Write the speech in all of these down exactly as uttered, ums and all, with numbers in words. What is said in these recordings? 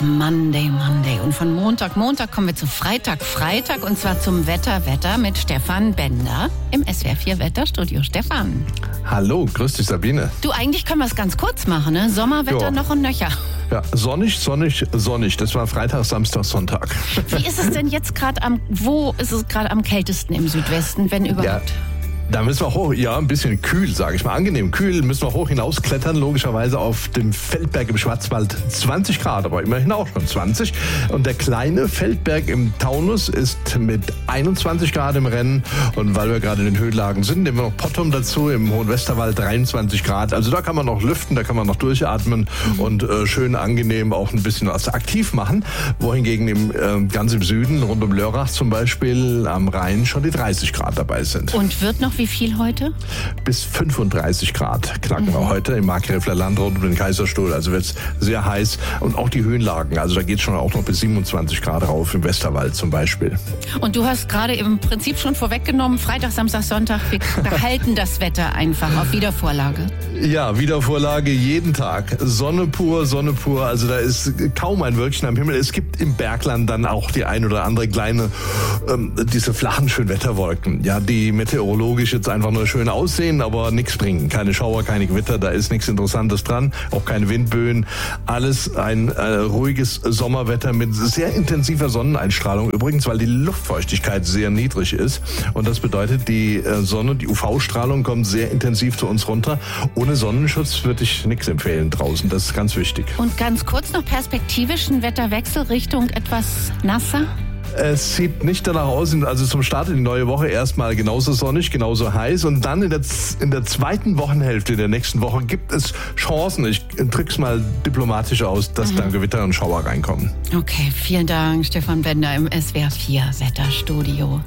Monday, Monday. Und von Montag, Montag kommen wir zu Freitag, Freitag. Und zwar zum Wetter, Wetter mit Stefan Bender im S W R vier Wetterstudio. Stefan. Hallo, grüß dich Sabine. Du, eigentlich können wir es ganz kurz machen, ne? Sommerwetter Ja. noch und nöcher. Ja, sonnig, sonnig, sonnig. Das war Freitag, Samstag, Sonntag. Wie ist es denn jetzt gerade am, wo ist es gerade am kältesten im Südwesten, wenn überhaupt? Ja. Da müssen wir hoch, ja, ein bisschen kühl, sage ich mal, angenehm kühl, müssen wir hoch hinausklettern, logischerweise auf dem Feldberg im Schwarzwald zwanzig Grad, aber immerhin auch schon zwanzig. Und der kleine Feldberg im Taunus ist mit einundzwanzig Grad im Rennen. Und weil wir gerade in den Höhenlagen sind, nehmen wir noch Pottum dazu, im Hohen Westerwald dreiundzwanzig Grad. Also da kann man noch lüften, da kann man noch durchatmen mhm. und äh, schön angenehm auch ein bisschen was aktiv machen. Wohingegen im, äh, ganz im Süden, rund um Lörrach zum Beispiel, am Rhein schon die dreißig Grad dabei sind. Und wird noch wie viel heute? Bis fünfunddreißig Grad knacken mhm. wir heute im Markgräfler Land rund um den Kaiserstuhl. Also wird es sehr heiß. Und auch die Höhenlagen. Also da geht es schon auch noch bis siebenundzwanzig Grad rauf, im Westerwald zum Beispiel. Und du hast gerade im Prinzip schon vorweggenommen, Freitag, Samstag, Sonntag, wir behalten das Wetter einfach auf Wiedervorlage. Ja, Wiedervorlage jeden Tag. Sonne pur, Sonne pur. Also da ist kaum ein Wölkchen am Himmel. Es gibt im Bergland dann auch die ein oder andere kleine, ähm, diese flachen Schönwetterwolken. Ja, die meteorologisch jetzt einfach nur schön aussehen, aber nichts bringen. Keine Schauer, keine Gewitter, da ist nichts Interessantes dran. Auch keine Windböen. Alles ein äh, ruhiges Sommerwetter mit sehr intensiver Sonneneinstrahlung. Übrigens, weil die Luftfeuchtigkeit sehr niedrig ist. Und das bedeutet, die äh, Sonne, die U V-Strahlung kommt sehr intensiv zu uns runter. Ohne Sonnenschutz würde ich nichts empfehlen draußen. Das ist ganz wichtig. Und ganz kurz noch perspektivisch ein Wetterwechsel Richtung etwas nasser? Es sieht nicht danach aus, also zum Start in die neue Woche erstmal genauso sonnig, genauso heiß und dann in der, in der zweiten Wochenhälfte der nächsten Woche gibt es Chancen, ich drück's mal diplomatisch aus, dass mhm. dann Gewitter und Schauer reinkommen. Okay, vielen Dank, Stefan Bender im S W R vier Wetterstudio.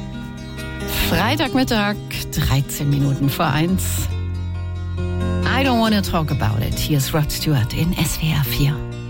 Freitagmittag, dreizehn Minuten vor eins. I don't wanna talk about it. Hier ist Rod Stewart in S W R vier.